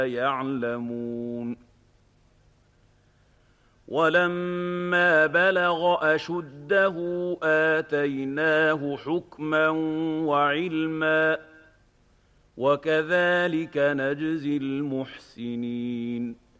يعلمون ولما بلغ أشده آتيناه حكما وعلما وكذلك نجزي المحسنين